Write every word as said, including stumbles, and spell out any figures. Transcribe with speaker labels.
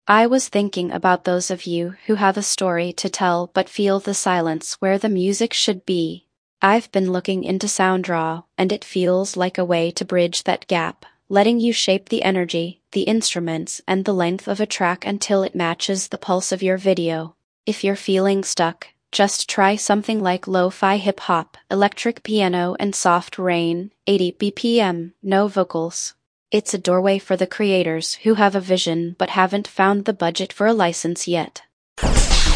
Speaker 1: I was thinking about those of you who have a story to tell but feel the silence where the music should be. I've been looking into SoundRaw, and it feels like a way to bridge that gap, letting you shape the energy, the instruments, and the length of a track until it matches the pulse of your video. If you're feeling stuck, just try something like lo-fi hip-hop, electric piano, and soft rain, eighty B P M, no vocals. It's a doorway for the creators who have a vision but haven't found the budget for a license yet.